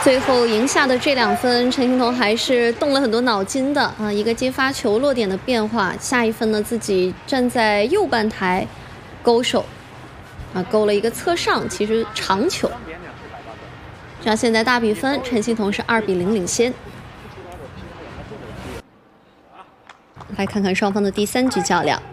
最后赢下的这2分，陈幸同还是动了很多脑筋的啊！一个接发球落点的变化，下一分呢自己站在右半台勾手，啊勾了一个侧上，其实长球。这样现在大比分，陈幸同是2比0领先。来看看双方的第3局较量。